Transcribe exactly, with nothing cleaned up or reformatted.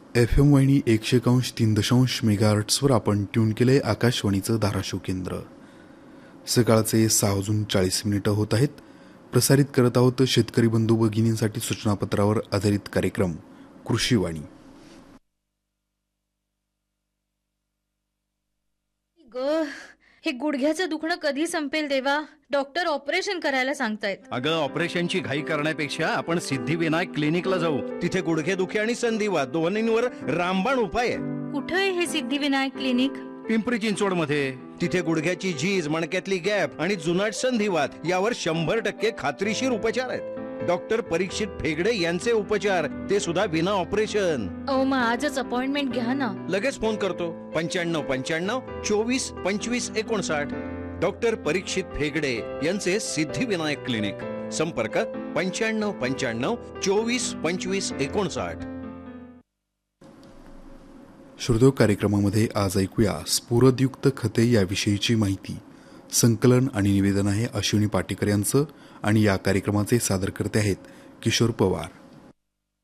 F M वाहिनी एकशे एकांश तीन दशांश मेगाहर्ट्सवर आपण ट्यून केले आकाशवाणीचं धाराशिव केंद्र. सकाळचे सहा वाजून चाळीस मिनिटं होत आहेत. प्रसारित करत आहोत शेतकरी बंधू भगिनींसाठी सूचनापत्रावर आधारित कार्यक्रम कृषीवाणी. ग हे गुडघ्याचं दुखणं कधी संपेल देवा? डॉक्टर ऑपरेशन करायला सांगतायत. अगं, ऑपरेशनची घाई करण्यापेक्षा आपण सिद्धिविनायक क्लिनिकला जाऊ. तिथे गुडघेदुखी आणि संधिवात दोन्हींवर रामबाण उपाय आहे. कुठे आहे हे सिद्धिविनायक क्लिनिक? पिंपरी चिंचवड मध्ये. तिथे गुडघ्याची झीज, मणक्यातली गॅप आणि जुनाट संधिवात यावर शंभर टक्के खात्रीशीर उपचार आहेत. डॉक्टर परीक्षित फेगडे यांचे उपचार, ते सुद्धा विना ऑपरेशन. अहो, मग आजच अपॉइंटमेंट घ्या ना. लगेच फोन करतो. पंच्याण्णव पंच्याण्णव चोवीस पंचवीस एकोणसाठ. डॉक्टर परीक्षित फेगडे यांचे सिद्धिविनायक क्लिनिक. संपर्क पंच्याण्णव पंच्याण्णव चोवीस पंचवीस एकोणसाठ. श्रोतो, कार्यक्रमामध्ये आज ऐकूया स्फुरदयुक्त खते याविषयीची माहिती. संकलन आणि निवेदन आहे अश्विनी पाटेकर यांचं आणि या कार्यक्रमाचे सादरकर्ते आहेत किशोर पवार.